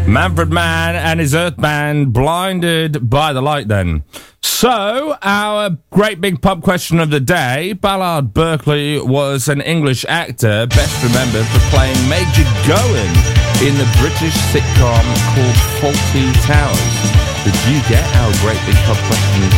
Manfred Mann and his Earth band, Blinded by the Light, then. So, our great big pub question of the day. Ballard Berkeley was an English actor, best remembered for playing Major Gowan in the British sitcom called Fawlty Towers. Did you get our great big pub question